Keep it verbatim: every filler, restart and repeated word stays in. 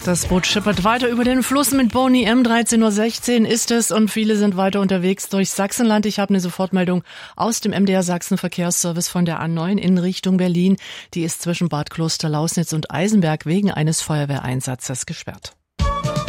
Das Boot schippert weiter über den Fluss mit Boni M. dreizehn Uhr sechzehn ist es und viele sind weiter unterwegs durch Sachsenland. Ich habe eine Sofortmeldung aus dem M D R Sachsen Verkehrsservice von der A neun in Richtung Berlin. Die ist zwischen Bad Klosterlausnitz und Eisenberg wegen eines Feuerwehreinsatzes gesperrt.